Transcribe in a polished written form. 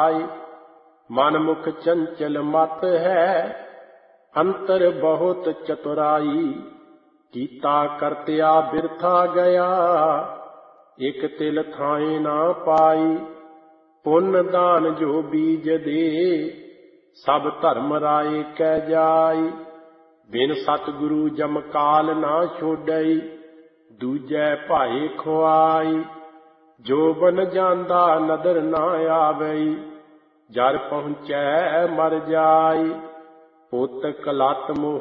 ਪਾਈ। ਮਨ ਮੁਖ ਚੰਚਲ ਮਤ ਹੈ, ਅੰਤਰ ਬਹੁਤ ਚਤੁਰਾਈ। ਕੀਤਾ ਕਰਤਿਆ ਬਿਰਥਾ ਗਿਆ, ਇਕ ਤਿਲ ਥਾਏ ਨਾ ਪਾਈ। ਪੁੰਨ ਦਾਨ ਜੋ ਬੀਜ ਦੇ, ਸਭ ਧਰਮ ਰਾਏ ਕੈ ਜਾਈ। ਬਿਨ ਸਤਿਗੁਰੂ ਜਮਕਾਲ ਨਾ ਛੋਡਈ, ਦੂਜੈ ਭਾਏ ਖੁਆਈ। ਜੋ ਬਨ ਜਾਂਦਾ ਨਦਰ ਨਾ ਆਵਈ, ਜਰ ਪਹੁੰਚੈ ਮਰ ਜਾਈ। ਪੁੱਤ ਕਲਤ ਮੋਹ